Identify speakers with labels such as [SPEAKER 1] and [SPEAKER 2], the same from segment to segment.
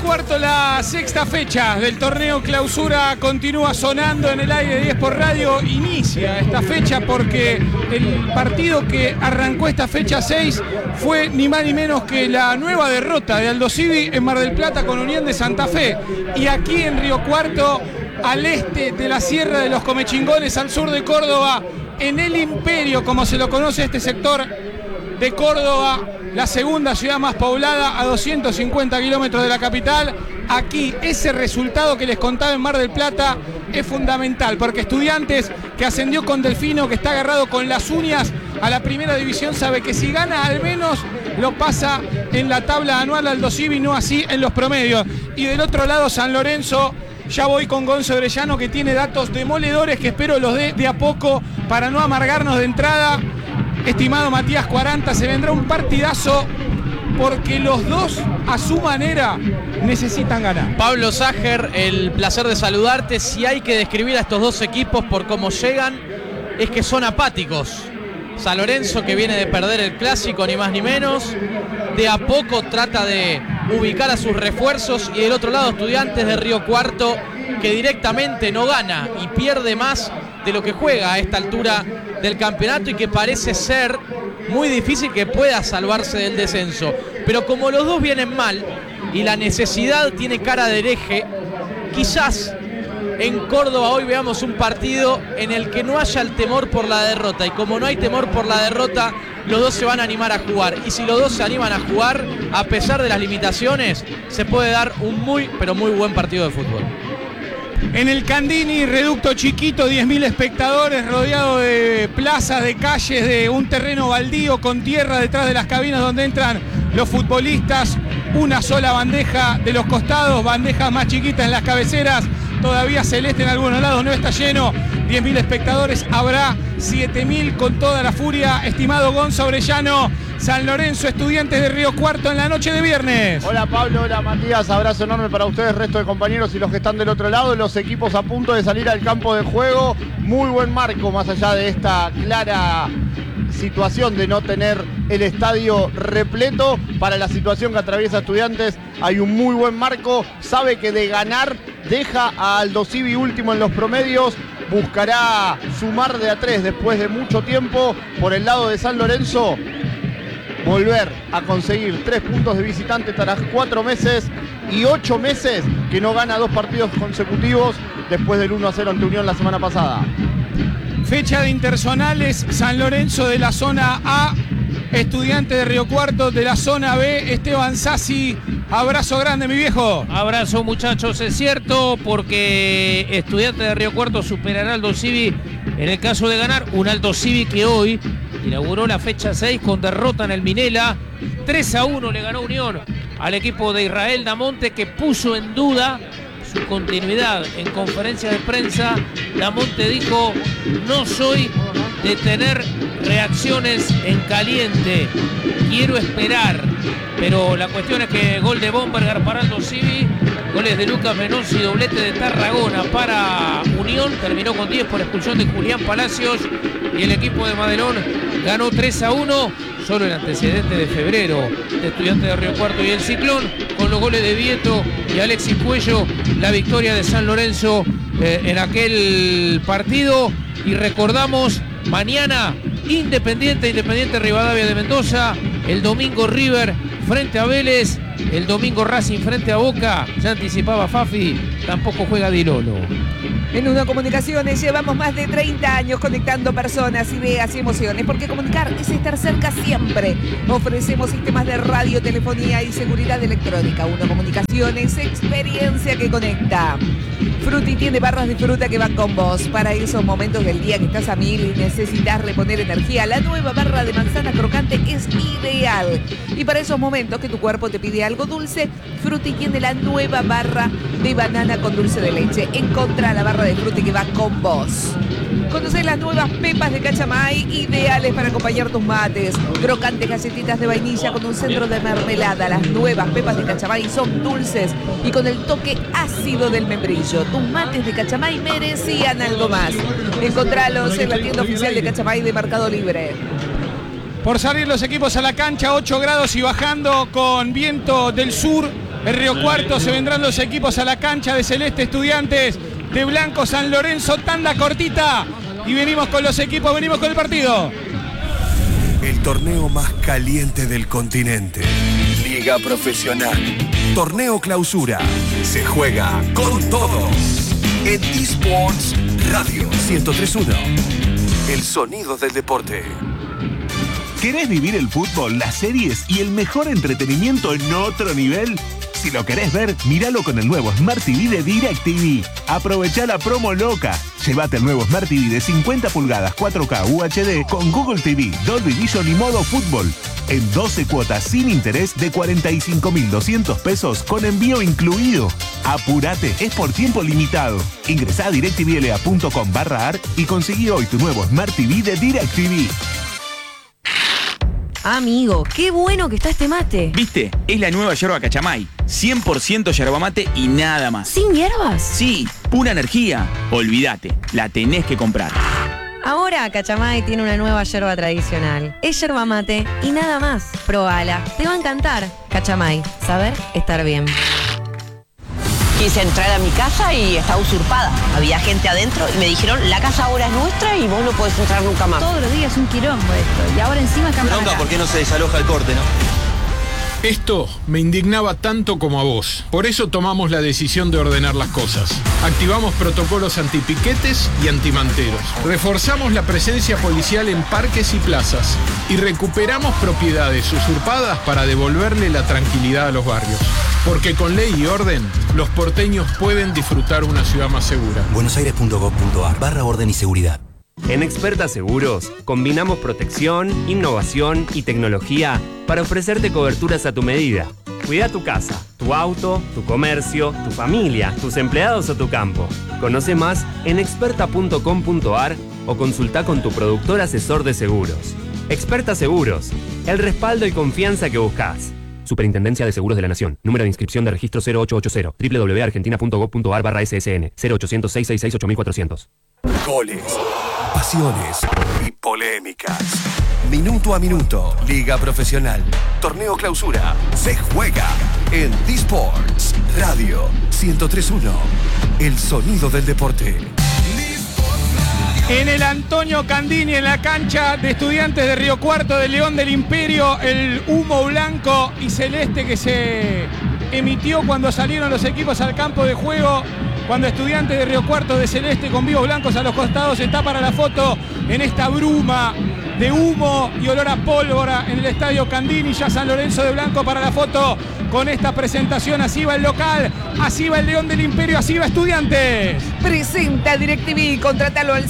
[SPEAKER 1] Cuarto, la sexta fecha del torneo Clausura continúa sonando en el aire de 10 por radio. Inicia esta fecha porque el partido que arrancó esta fecha 6 fue ni más ni menos que la nueva derrota de Aldosivi en Mar del Plata con Unión de Santa Fe. Y aquí en Río Cuarto, al este de la Sierra de los Comechingones, al sur de Córdoba, en el Imperio, como se lo conoce este sector de Córdoba, la segunda ciudad más poblada, a 250 kilómetros de la capital. Aquí ese resultado que les contaba en Mar del Plata es fundamental, porque Estudiantes, que ascendió con Delfino, que está agarrado con las uñas a la primera división, sabe que si gana al menos lo pasa en la tabla anual Aldosivi, no así en los promedios. Y del otro lado, San Lorenzo. Ya voy con Gonzo Orellano, que tiene datos demoledores que espero los dé de a poco para no amargarnos de entrada. Estimado Matías 40, se vendrá un partidazo porque los dos, a su manera, necesitan ganar.
[SPEAKER 2] Pablo Sager, el placer de saludarte. Si hay que describir a estos dos equipos por cómo llegan, es que son apáticos. San Lorenzo, que viene de perder el clásico, ni más ni menos, de a poco trata de ubicar a sus refuerzos, y del otro lado Estudiantes de Río Cuarto, que directamente no gana y pierde más de lo que juega a esta altura del campeonato, y que parece ser muy difícil que pueda salvarse del descenso. Pero como los dos vienen mal y la necesidad tiene cara de hereje, quizás en Córdoba hoy veamos un partido en el que no haya el temor por la derrota, y como no hay temor por la derrota, los dos se van a animar a jugar, y si los dos se animan a jugar, a pesar de las limitaciones, se puede dar un muy, pero muy buen partido de fútbol.
[SPEAKER 1] En el Candini, reducto chiquito, 10.000 espectadores, rodeado de plazas, de calles, de un terreno baldío con tierra detrás de las cabinas donde entran los futbolistas. Una sola bandeja de los costados, bandejas más chiquitas en las cabeceras. Todavía celeste en algunos lados, no está lleno. 10.000 espectadores, habrá 7.000 con toda la furia. Estimado Gonzo Orellano, San Lorenzo, Estudiantes de Río Cuarto en la noche de viernes.
[SPEAKER 3] Hola Pablo, hola Matías, abrazo enorme para ustedes, resto de compañeros y los que están del otro lado. Los equipos a punto de salir al campo de juego. Muy buen marco, más allá de esta clara situación de no tener el estadio repleto. Para la situación que atraviesa Estudiantes hay un muy buen marco. Sabe que de ganar deja a Aldosivi último en los promedios. Buscará sumar de a 3 después de mucho tiempo. Por el lado de San Lorenzo, volver a conseguir 3 puntos de visitante tras 4 meses y 8 meses que no gana 2 partidos consecutivos después del 1-0 ante Unión la semana pasada.
[SPEAKER 1] Fecha de interzonales, San Lorenzo de la zona A, Estudiantes de Río Cuarto de la zona B. Esteban Sassi, abrazo grande, mi viejo.
[SPEAKER 4] Abrazo, muchachos, es cierto, porque Estudiantes de Río Cuarto superará al Aldosivi en el caso de ganar. Un Aldosivi que hoy inauguró la fecha 6 con derrota en el Minela. 3-1 le ganó Unión al equipo de Israel Damonte, que puso en duda su continuidad. En conferencia de prensa, Damonte dijo: no soy de tener reacciones en caliente, quiero esperar. Pero la cuestión es que gol de Bomberger para Aldosivi, goles de Lucas Menonzi, doblete de Tarragona para Unión, terminó con 10 por expulsión de Julián Palacios, y el equipo de Madelón ganó 3-1. Solo el antecedente de febrero de Estudiantes de Río Cuarto y el Ciclón, con los goles de Vieto y Alexis Cuello, la victoria de San Lorenzo en aquel partido. Y recordamos, mañana Independiente Rivadavia de Mendoza, el domingo River frente a Vélez, el domingo Racing frente a Boca. Ya anticipaba Fafi, tampoco juega Di Lolo.
[SPEAKER 5] En Uno Comunicaciones llevamos más de 30 años conectando personas, ideas y emociones, porque comunicar es estar cerca siempre. Ofrecemos sistemas de radio, telefonía y seguridad electrónica. Uno Comunicaciones, experiencia que conecta. Fruti tiene barras de fruta que van con vos. Para esos momentos del día que estás a mil y necesitas reponer energía, la nueva barra de manzana crocante es ideal. Y para esos momentos que tu cuerpo te pide algo dulce, Fruti tiene la nueva barra de banana con dulce de leche. Encontrá la barra de Fruti que va con vos. Conocés las nuevas pepas de Cachamay, ideales para acompañar tus mates. Crocantes galletitas de vainilla con un centro de mermelada. Las nuevas pepas de Cachamay son dulces y con el toque ácido del membrillo. Tus mates de Cachamay merecían algo más. Encontralos en la tienda oficial de Cachamay de Mercado Libre.
[SPEAKER 1] por salir los equipos a la cancha, 8 grados y bajando con viento del sur. En Río Cuarto se vendrán los equipos a la cancha de Celeste, Estudiantes, de Blanco, San Lorenzo, tanda cortita. Y venimos con los equipos, venimos con el partido.
[SPEAKER 6] El torneo más caliente del continente. Liga Profesional. Torneo Clausura. Se juega con todo. En eSports Radio 103.1. El sonido del deporte.
[SPEAKER 7] ¿Querés vivir el fútbol, las series y el mejor entretenimiento en otro nivel? Si lo querés ver, míralo con el nuevo Smart TV de DirecTV. Aprovechá la promo loca. Llévate el nuevo Smart TV de 50 pulgadas 4K UHD con Google TV, Dolby Vision y modo fútbol. En 12 cuotas sin interés de 45.200 pesos con envío incluido. Apurate, es por tiempo limitado. Ingresá a directvla.com/ar y conseguí hoy tu nuevo Smart TV de DirecTV.
[SPEAKER 8] Amigo, qué bueno que está este mate.
[SPEAKER 9] ¿Viste? Es la nueva yerba Cachamay. 100% yerba mate y nada más.
[SPEAKER 8] ¿Sin hierbas?
[SPEAKER 9] Sí, pura energía. Olvídate, la tenés que comprar.
[SPEAKER 8] Ahora Cachamay tiene una nueva yerba tradicional. Es yerba mate y nada más. Probala, te va a encantar. Cachamay, saber estar bien.
[SPEAKER 10] Quise entrar a mi casa y estaba usurpada. Había gente adentro y me dijeron, la casa ahora es nuestra y vos no podés entrar nunca más.
[SPEAKER 11] Todos los días es un quilombo esto. Y ahora encima cambian acá.
[SPEAKER 12] ¿Por qué no se desaloja el corte, no?
[SPEAKER 13] Esto me indignaba tanto como a vos. Por eso tomamos la decisión de ordenar las cosas. Activamos protocolos antipiquetes y antimanteros. Reforzamos la presencia policial en parques y plazas. Y recuperamos propiedades usurpadas para devolverle la tranquilidad a los barrios. Porque con ley y orden, los porteños pueden disfrutar una ciudad más segura.
[SPEAKER 14] buenosaires.gov.ar/orden y seguridad.
[SPEAKER 15] En Experta Seguros, combinamos protección, innovación y tecnología para ofrecerte coberturas a tu medida. Cuida tu casa, tu auto, tu comercio, tu familia, tus empleados o tu campo. Conoce más en experta.com.ar o consulta con tu productor asesor de seguros. Experta Seguros, el respaldo y confianza que buscas. Superintendencia de Seguros de la Nación. Número de inscripción de registro 0880. www.argentina.gov.ar/ssn. 0800-666-8400.
[SPEAKER 6] Goles, pasiones y polémicas. Minuto a minuto. Liga Profesional. Torneo Clausura. Se juega en eSports Radio 103.1. El sonido del deporte.
[SPEAKER 1] En el Antonio Candini, en la cancha de Estudiantes de Río Cuarto, de León del Imperio, el humo blanco y celeste que se emitió cuando salieron los equipos al campo de juego, cuando Estudiantes de Río Cuarto de celeste con vivos blancos a los costados está para la foto en esta bruma de humo y olor a pólvora en el estadio Candini. Ya San Lorenzo de blanco para la foto con esta presentación. Así va el local, así va el León del Imperio, así va Estudiantes.
[SPEAKER 5] Presenta DirecTV, contrátalo al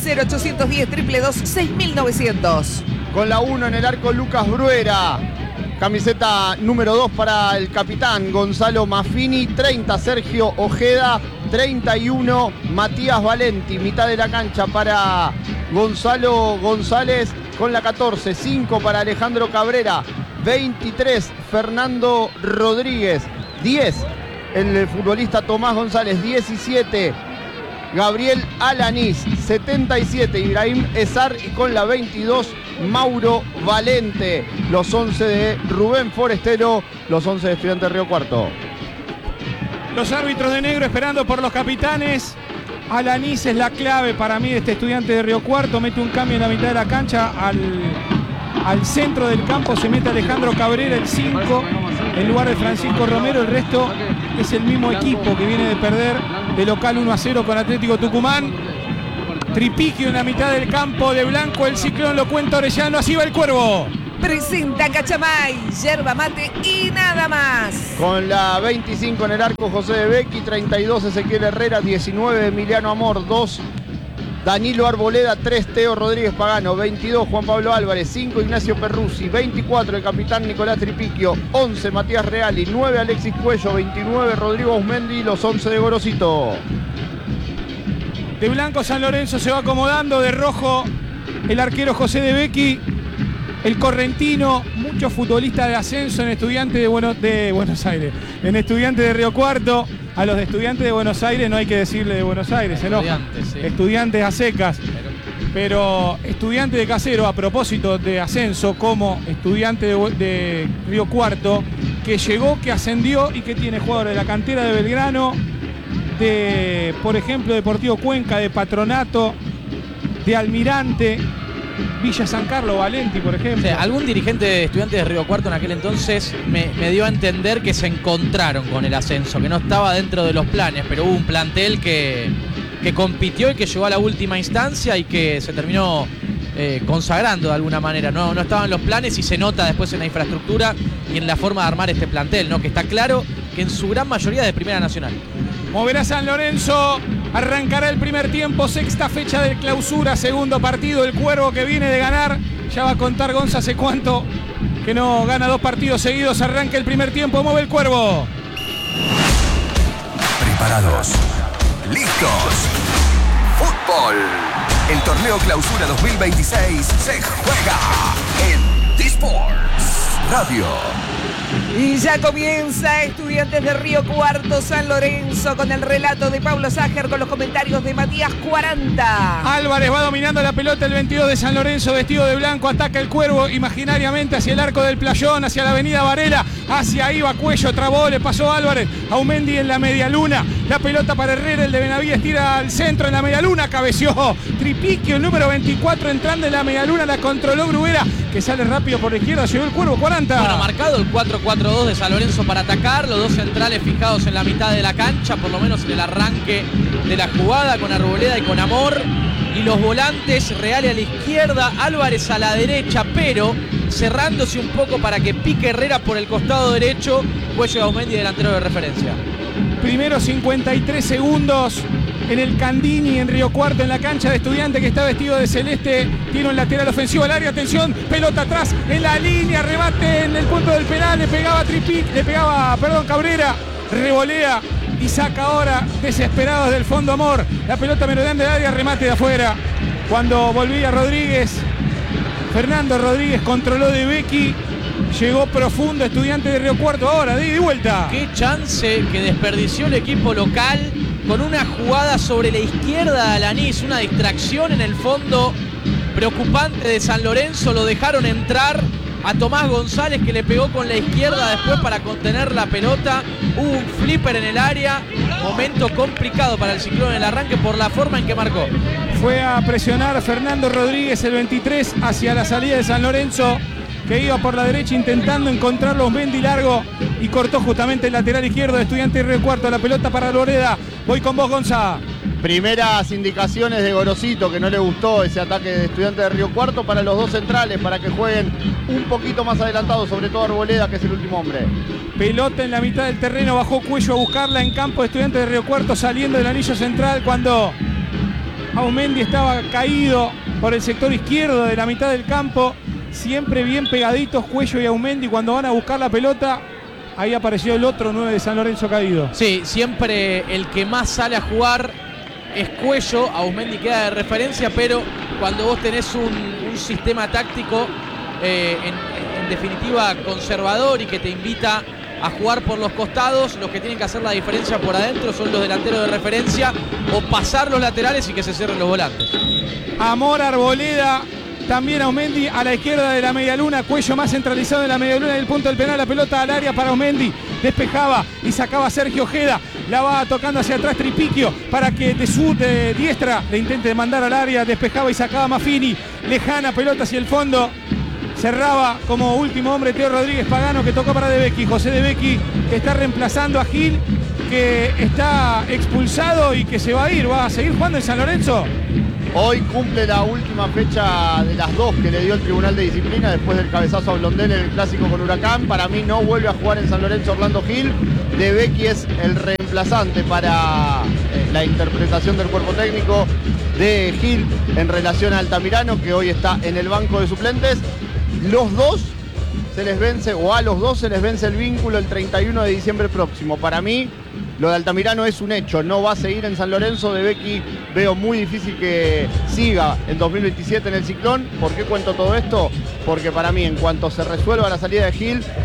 [SPEAKER 5] 0810-222-6900.
[SPEAKER 3] Con la 1 en el arco, Lucas Bruera. Camiseta número 2 para el capitán Gonzalo Maffini. 30 Sergio Ojeda. 31 Matías Valenti. Mitad de la cancha para Gonzalo González con la 14. 5 para Alejandro Cabrera. 23 Fernando Rodríguez. 10 el futbolista Tomás González. 17 Gabriel Alanís. 77 Ibrahim Ezar y con la 22 Mauro Valente. Los 11 de Rubén Forestero, los 11 de Estudiantes de Río Cuarto.
[SPEAKER 1] Los árbitros de negro esperando por los capitanes. Alanís es la clave para mí de este Estudiante de Río Cuarto. Mete un cambio en la mitad de la cancha. Al centro del campo se mete Alejandro Cabrera, el 5, en lugar de Francisco Romero. El resto es el mismo equipo que viene de perder de local 1-0 con Atlético Tucumán. Tripiquio en la mitad del campo de blanco, el ciclón lo cuenta Orellano, así va el Cuervo.
[SPEAKER 5] Presenta Cachamay, yerba mate y nada más.
[SPEAKER 3] Con la 25 en el arco, José de Becchi. 32 Ezequiel Herrera. 19 Emiliano Amor. 2 Danilo Arboleda. 3 Teo Rodríguez Pagano. 22 Juan Pablo Álvarez. 5 Ignacio Perruzzi. 24 el capitán Nicolás Tripiquio. 11 Matías Reali. 9 Alexis Cuello. 29 Rodrigo Ausmendi. Los 11 de Gorosito.
[SPEAKER 1] De blanco San Lorenzo se va acomodando, de rojo el arquero José de Becchi, el correntino, muchos futbolistas de ascenso en Estudiantes de Buenos Aires, en Estudiantes de Río Cuarto. A los de Estudiantes de Buenos Aires no hay que decirle de Buenos Aires, ¿no?
[SPEAKER 2] Estudiantes, sí.
[SPEAKER 1] Estudiantes a secas. Pero Estudiante de Casero, a propósito de ascenso, como Estudiante de Río Cuarto, que llegó, que ascendió y que tiene jugadores de la cantera de Belgrano, de, por ejemplo, Deportivo Cuenca, de Patronato, de Almirante, Villa San Carlos, Valenti, por ejemplo.
[SPEAKER 2] Sí, algún dirigente de Estudiantes de Río Cuarto en aquel entonces me dio a entender que se encontraron con el ascenso, que no estaba dentro de los planes, pero hubo un plantel que compitió y que llegó a la última instancia y que se terminó consagrando de alguna manera. No estaban los planes y se nota después en la infraestructura y en la forma de armar este plantel, ¿no? Que está claro que en su gran mayoría es de Primera Nacional.
[SPEAKER 1] Moverá San Lorenzo, arrancará el primer tiempo, sexta fecha del Clausura, segundo partido, el Cuervo que viene de ganar, ya va a contar Gonza hace cuánto que no gana 2 partidos seguidos, arranca el primer tiempo, mueve el Cuervo.
[SPEAKER 6] Preparados, listos, fútbol, el torneo Clausura 2026 se juega en D-Sports Radio.
[SPEAKER 5] Y ya comienza Estudiantes de Río Cuarto, San Lorenzo, con el relato de Pablo Ságer, con los comentarios de Matías 40.
[SPEAKER 1] Álvarez va dominando la pelota, el 22 de San Lorenzo, vestido de blanco, ataca el Cuervo imaginariamente hacia el arco del Playón, hacia la avenida Varela, hacia ahí va Cuello, trabó, le pasó Álvarez, Aumendi en la media luna, la pelota para Herrera, el de Benavides tira al centro en la media luna, cabeció Tripiquio, el número 24, entrando en la media luna, la controló Bruguera, que sale rápido por la izquierda, llegó el Cuervo, 40.
[SPEAKER 2] Bueno, marcado el 4-4-2 de San Lorenzo para atacar, los dos centrales fijados en la mitad de la cancha, por lo menos en el arranque de la jugada, con Arboleda y con Amor, y los volantes, Reale a la izquierda, Álvarez a la derecha, pero cerrándose un poco para que pique Herrera por el costado derecho, Cuello y Aumendi delantero de referencia.
[SPEAKER 1] Primero 53 segundos en el Candini, en Río Cuarto, en la cancha de Estudiante, que está vestido de celeste, tiene un lateral ofensivo al área, atención, pelota atrás en la línea, rebate en el punto del penal, le pegaba Cabrera, revolea y saca ahora, desesperados del fondo Amor, la pelota merodeando del área, remate de afuera. Cuando volvía Rodríguez, Fernando Rodríguez controló de Becky, llegó profundo Estudiante de Río Cuarto, ahora de vuelta.
[SPEAKER 2] Qué chance que desperdició el equipo local con una jugada sobre la izquierda de Alanís, una distracción en el fondo preocupante de San Lorenzo, lo dejaron entrar a Tomás González, que le pegó con la izquierda después para contener la pelota, hubo un flipper en el área, momento complicado para el Ciclón en el arranque por la forma en que marcó.
[SPEAKER 1] Fue a presionar Fernando Rodríguez, el 23, hacia la salida de San Lorenzo, que iba por la derecha intentando encontrarlo Aumendi largo y cortó justamente el lateral izquierdo de Estudiante de Río Cuarto. La pelota para Arboleda. Voy con vos, Gonza.
[SPEAKER 3] Primeras indicaciones de Gorosito, que no le gustó ese ataque de Estudiante de Río Cuarto, para los dos centrales, para que jueguen un poquito más adelantados, sobre todo Arboleda, que es el último hombre.
[SPEAKER 1] Pelota en la mitad del terreno, bajó Cuello a buscarla en campo de Estudiante de Río Cuarto, saliendo del anillo central cuando Aumendi estaba caído por el sector izquierdo de la mitad del campo. Siempre bien pegaditos Cuello y Aumendi cuando van a buscar la pelota. Ahí apareció el otro 9 de San Lorenzo caído.
[SPEAKER 2] Sí, siempre el que más sale a jugar es Cuello. Aumendi queda de referencia, pero cuando vos tenés un sistema táctico en definitiva conservador y que te invita a jugar por los costados, los que tienen que hacer la diferencia por adentro son los delanteros de referencia o pasar los laterales y que se cierren los volantes.
[SPEAKER 1] Amor, Arboleda, también Aumendi a la izquierda de la medialuna, Cuello más centralizado en la medialuna del punto del penal, la pelota al área para Aumendi, despejaba y sacaba Sergio Ojeda, la va tocando hacia atrás Tripiquio para que de su diestra le intente mandar al área, despejaba y sacaba Maffini, lejana pelota hacia el fondo, cerraba como último hombre Teo Rodríguez Pagano, que tocó para De Becchi, José De Becchi, que está reemplazando a Gil, que está expulsado y que se va a ir, va a seguir jugando en San Lorenzo.
[SPEAKER 3] Hoy cumple la última fecha de las 2 que le dio el Tribunal de Disciplina después del cabezazo a Blondel en el clásico con Huracán. Para mí no vuelve a jugar en San Lorenzo Orlando Gil. De Becchi es el reemplazante para la interpretación del cuerpo técnico de Gil en relación a Altamirano, que hoy está en el banco de suplentes. Los dos se les vence, o a los dos se les vence el vínculo el 31 de diciembre próximo. Para mí, lo de Altamirano es un hecho, no va a seguir en San Lorenzo. De Becchi veo muy difícil que siga en 2027 en el Ciclón. ¿Por qué cuento todo esto? Porque para mí, en cuanto se resuelva la salida de Gil,